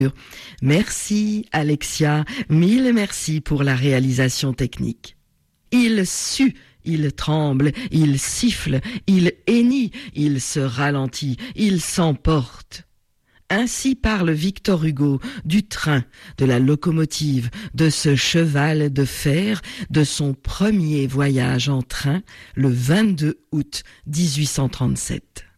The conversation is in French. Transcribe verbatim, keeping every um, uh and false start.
Merci Alexia, mille merci pour la réalisation technique. Il sue, il tremble, il siffle, il hennit, il se ralentit, il s'emporte. Ainsi parle Victor Hugo du train, de la locomotive, de ce cheval de fer, de son premier voyage en train le vingt-deux août mille huit cent trente-sept.